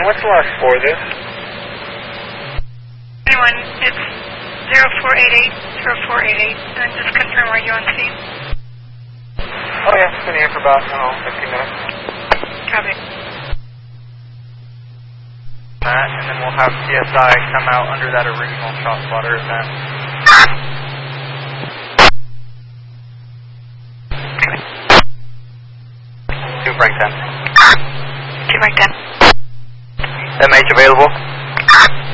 what's the last four of this? Anyone, it's 0488, 0488, and then just confirm are you on scene? Oh yeah, it's been here for about, 15 minutes. Copy. And then we'll have CSI come out under that original shot spotter event. Two Frank 10. 2 Frank 10. MH available?